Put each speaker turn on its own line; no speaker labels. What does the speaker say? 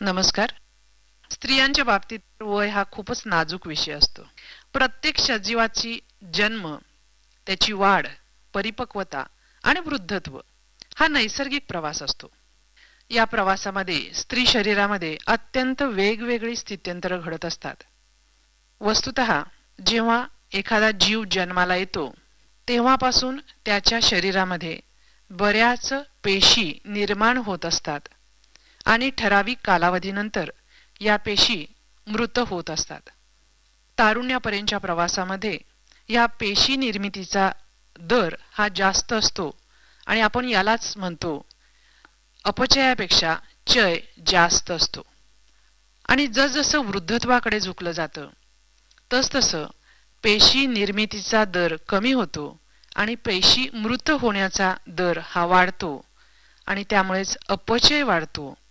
नमस्कार. स्त्रियांच्या बाबतीत वय हा खूपच नाजूक विषय असतो. प्रत्येक सजीवाची जन्म, त्याची वाढ, परिपक्वता आणि वृद्धत्व हा नैसर्गिक प्रवास असतो. या प्रवासामध्ये स्त्री शरीरामध्ये अत्यंत वेगवेगळी स्थित्यंतर घडत असतात. वस्तुतः जेव्हा एखादा जीव जन्माला येतो तेव्हापासून त्याच्या शरीरामध्ये बऱ्याच पेशी निर्माण होत असतात आणि ठराविक कालावधीनंतर या पेशी मृत होत असतात. तारुण्यापर्यंतच्या प्रवासामध्ये या पेशी निर्मितीचा दर हा जास्त असतो आणि आपण यालाच म्हणतो अपचयापेक्षा चय जास्त असतो. आणि जसजसं वृद्धत्वाकडे झुकलं जातं तसतसं पेशी निर्मितीचा दर कमी होतो आणि पेशी मृत होण्याचा दर हा वाढतो आणि त्यामुळेच अपचय वाढतो